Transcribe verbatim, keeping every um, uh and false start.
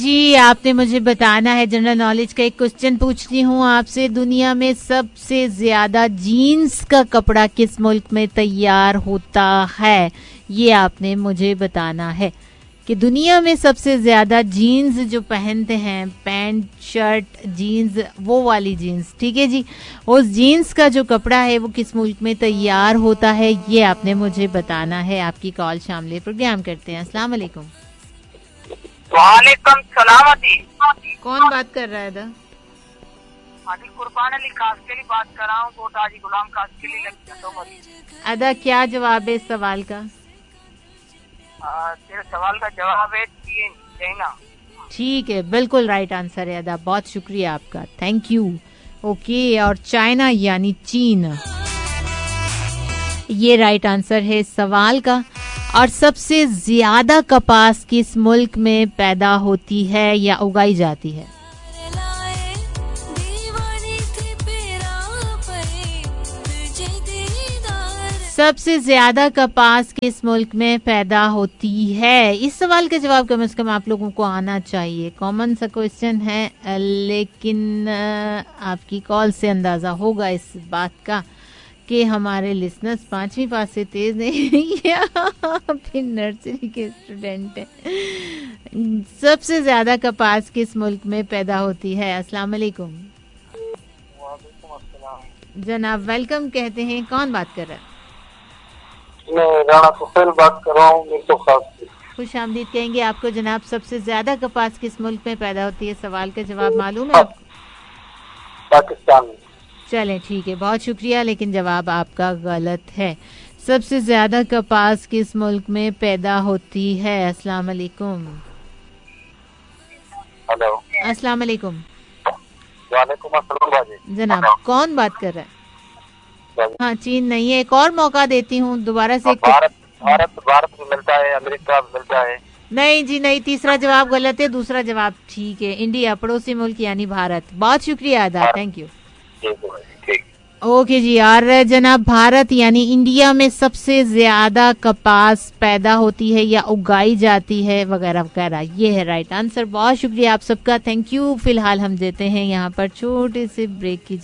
जी आपने मुझे बताना है, जनरल नॉलेज का एक क्वेश्चन पूछती हूँ आपसे। दुनिया में सबसे ज्यादा जीन्स का कपड़ा किस मुल्क में तैयार होता है, ये आपने मुझे बताना है कि दुनिया में सबसे ज्यादा जीन्स जो पहनते हैं, पैंट शर्ट जीन्स, वो वाली जीन्स, ठीक है जी, उस जीन्स का जो कपड़ा है वो किस मुल्क में तैयार होता है, ये आपने मुझे बताना है। आपकी कॉल शामिल प्रोग्राम करते हैं। अस्सलाम वालेकुम। वालेकुम सलामती। कौन बात कर रहा है दा? हाजी कुर्बान अली कास्केली बात कर रहा हूँ, कोट हाजी गुलाम कास्केली लगता। अदा क्या जवाब है इस सवाल का? तेरे सवाल का जवाब है चीन, चाइना। ठीक है, बिल्कुल राइट आंसर है अदा, बहुत शुक्रिया आपका, थैंक यू। ओके, और चाइना यानी चीन, ये राइट आंसर है इस सवाल का। और सबसे ज्यादा कपास किस मुल्क में पैदा होती है या उगाई जाती है? सबसे ज्यादा कपास किस मुल्क में पैदा होती है? इस सवाल का जवाब कम से कम आप लोगों को आना चाहिए। कॉमन सा क्वेश्चन है, लेकिन आपकी कॉल से अंदाजा होगा इस बात का कि हमारे लिसनर्स पांचवी पास से तेज नहीं या फिर नर्सरी के स्टूडेंट हैं। सबसे ज्यादा कपास किस मुल्क में पैदा होती है? अस्सलाम वालेकुम। जनाब वेलकम कहते हैं, कौन बात कर रहा है? मैं राणा सुहेल बात कर रहा हूँ। खुश आमदीद कहेंगे आपको जनाब। सबसे ज्यादा कपास किस मुल्क में पैदा होती है? सवाल का जवाब मालूम है आपको? पाकिस्तान में। चलें ठीक है, बहुत शुक्रिया, लेकिन जवाब आपका गलत है। सबसे ज्यादा कपास किस मुल्क में पैदा होती है? अस्सलाम वालेकुम। हेलो। अस्सलाम वालेकुम। वालेकुम अस्सलाम बाजी। जनाब कौन बात कर रहा है? हाँ, चीन नहीं है। एक और मौका देती हूँ दोबारा से। भारत भारत भारत भी मिलता है, अमेरिका भी मिलता है। नहीं जी नहीं, तीसरा जवाब गलत है, दूसरा जवाब ठीक है। इंडिया, पड़ोसी मुल्क यानी भारत। बहुत शुक्रिया अदा, थैंक यू। ओके जी, और जनाब भारत यानी इंडिया में सबसे ज्यादा कपास पैदा होती है या उगाई जाती है वगैरह वगैरह, ये है राइट आंसर। बहुत शुक्रिया आप सबका, थैंक यू। फिलहाल हम देते हैं यहाँ पर छोटे से ब्रेक की